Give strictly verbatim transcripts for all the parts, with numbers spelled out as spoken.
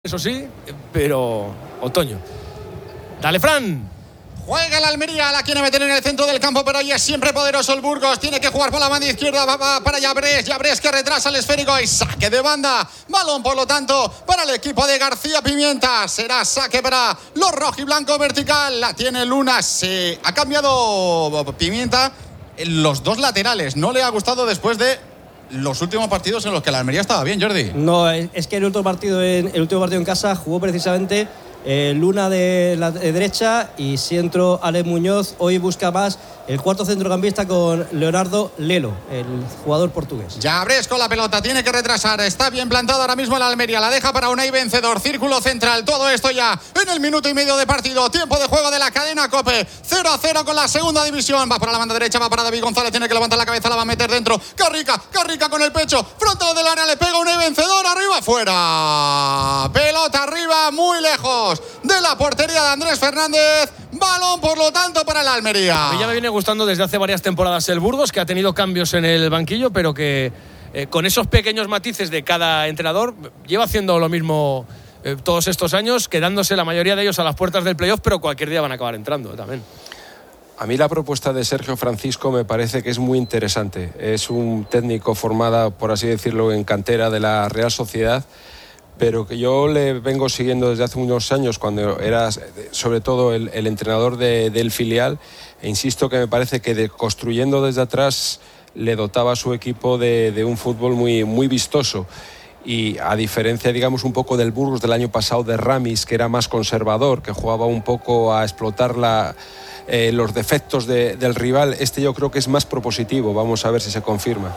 Eso sí, pero otoño. Dale, Fran. Juega el Almería, la quiere meter en el centro del campo, pero ahí es siempre poderoso el Burgos. Tiene que jugar por la banda izquierda, va, va para Llabrés. Llabrés que retrasa el esférico y saque de banda. Balón, por lo tanto, para el equipo de García Pimienta. Será saque para los rojiblancos vertical. La tiene Luna. Se ha cambiado Pimienta en los dos laterales. No le ha gustado después de los últimos partidos en los que la Almería estaba bien, Jordi. No, es que el último partido en, el último partido en casa jugó precisamente eh, Luna de la de derecha y centro Alex Muñoz. Hoy busca más el cuarto centrocampista con Leonardo Lelo, el jugador portugués. Llabrés con la pelota, tiene que retrasar. Está bien plantado ahora mismo el Almería. La deja para Unai Vencedor. Círculo central. Todo esto ya en el minuto y medio de partido. Tiempo de juego de la cadena COPE. cero a cero con la segunda división. Va para la banda derecha, va para David González. Tiene que levantar la cabeza, la va a meter dentro. Carrica, Carrica con el pecho. Frontal del área, le pega Unai Vencedor. Arriba, fuera. Pelota arriba, muy lejos de la portería de Andrés Fernández. Balón, por lo tanto, para el Almería. A mí ya me viene gustando desde hace varias temporadas el Burgos, que ha tenido cambios en el banquillo, pero que eh, con esos pequeños matices de cada entrenador lleva haciendo lo mismo eh, todos estos años, quedándose la mayoría de ellos a las puertas del playoff, pero cualquier día van a acabar entrando también. A mí la propuesta de Sergio Francisco me parece que es muy interesante. Es un técnico formado, por así decirlo, en cantera de la Real Sociedad, pero que yo le vengo siguiendo desde hace unos años cuando era sobre todo el, el entrenador de, del filial, e insisto que me parece que de, construyendo desde atrás le dotaba a su equipo de, de un fútbol muy, muy vistoso. Y a diferencia, digamos, un poco del Burgos del año pasado de Ramis, que era más conservador, que jugaba un poco a explotar la, eh, los defectos de, del rival, este yo creo que es más propositivo. Vamos a ver si se confirma.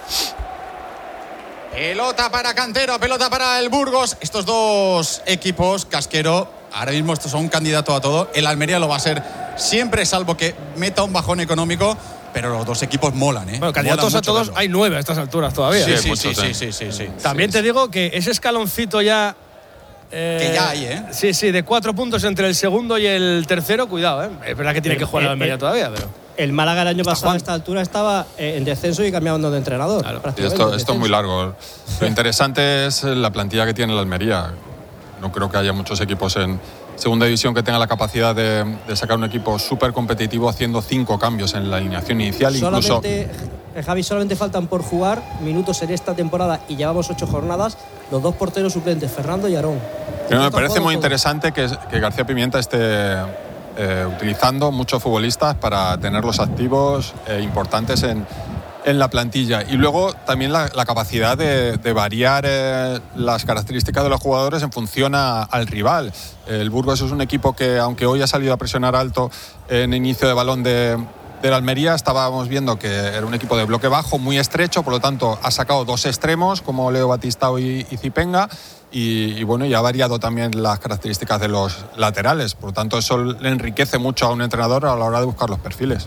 Pelota para Cantero, pelota para el Burgos. Estos dos equipos, Casquero, ahora mismo estos son un candidato a todo. El Almería lo va a ser siempre, salvo que meta un bajón económico. Pero los dos equipos molan, ¿eh? Bueno, candidatos molan a todos verlo. hay nueve a estas alturas todavía. Sí, ¿eh? sí, muchos, sí, ¿eh? sí, sí, sí, sí. También sí, te digo que ese escaloncito ya... Eh, que ya hay, ¿eh? Sí, sí, de cuatro puntos entre el segundo y el tercero, cuidado, ¿eh? Es verdad que tiene que jugar el Almería todavía, pero... El Málaga el año Está pasado Juan. a esta altura estaba eh, en descenso y cambiando de entrenador. Claro. Y esto, esto es muy largo. Lo interesante es la plantilla que tiene el Almería. No creo que haya muchos equipos en segunda división que tengan la capacidad de, de sacar un equipo súper competitivo haciendo cinco cambios en la alineación inicial. Solamente, Incluso eh, Javi, solamente faltan por jugar minutos en esta temporada y llevamos ocho jornadas los dos porteros suplentes, Fernando y Aarón. pero me parece muy todo. interesante que, que García Pimienta esté eh, utilizando muchos futbolistas para tenerlos activos e importantes en, en la plantilla. Y luego también la, la capacidad de, de variar eh, las características de los jugadores en función a, al rival. El Burgos es un equipo que, aunque hoy ha salido a presionar alto en inicio de balón de, de la Almería, estábamos viendo que era un equipo de bloque bajo, muy estrecho, por lo tanto ha sacado dos extremos como Leo Batistao y, y Zipenga. Y, y bueno, y ha variado también las características de los laterales. Por lo tanto, eso le enriquece mucho a un entrenador a la hora de buscar los perfiles.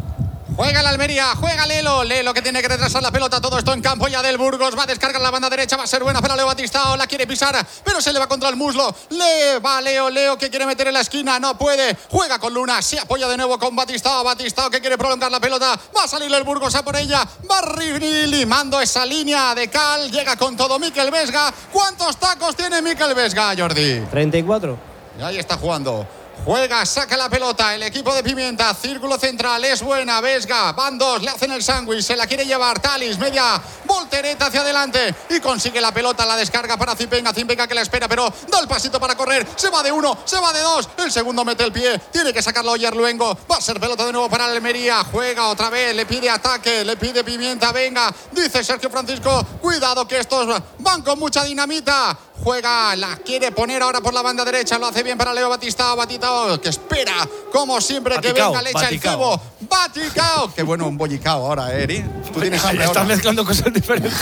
Juega el Almería, juega Lelo, Lelo que tiene que retrasar la pelota, todo esto en campo ya del Burgos, va a descargar la banda derecha, va a ser buena para Leo Batistao, la quiere pisar, pero se le va contra el muslo, le va Leo, Leo que quiere meter en la esquina, no puede, juega con Luna, se apoya de nuevo con Batistao, Batistao que quiere prolongar la pelota, va a salir el Burgos a por ella, va limando esa línea de cal, llega con todo Mikel Vesga. ¿Cuántos tacos tiene Mikel Vesga, Jordi? treinta y cuatro. Y ahí está jugando. Juega, saca la pelota, el equipo de Pimienta, círculo central, es buena, Vesga, van dos, le hacen el sándwich, se la quiere llevar, Talis, media voltereta hacia adelante y consigue la pelota, la descarga para Zipenga, Zipenga que la espera, pero da el pasito para correr, se va de uno, se va de dos, el segundo mete el pie, tiene que sacarlo Oyer Luengo, va a ser pelota de nuevo para el Almería, juega otra vez, le pide ataque, le pide Pimienta, venga, dice Sergio Francisco, cuidado que estos van con mucha dinamita. Juega, la quiere poner ahora por la banda derecha, lo hace bien para Leo Batistao, Batistao que espera, como siempre, Baticao, que venga, le echa Baticao. el cebo, Baticao, qué bueno un bollicao ahora, ¿eh, Eri? Tú tienes hambre Estás ahora. mezclando cosas diferentes.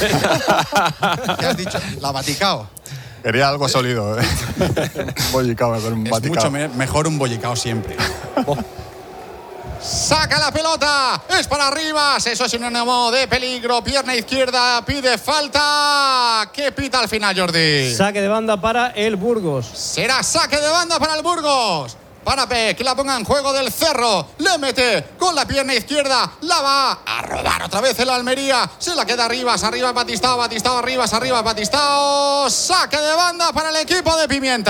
¿Qué has dicho? La Baticao. Quería algo sólido, ¿eh? Un bollicao, pero un Es baticao. mucho me- mejor un bollicao siempre. Saca la pelota, es para Rivas, eso es sinónimo de peligro, pierna izquierda, pide falta. ¿Qué pita al final, Jordi? Saque de banda para el Burgos. Será saque de banda para el Burgos. para Peck, la ponga en juego del Cerro, le mete con la pierna izquierda, la va a robar otra vez el Almería, se la queda Rivas, arriba Batistao, Batistao arriba, arriba Batistao, saque de banda para el equipo de Pimienta.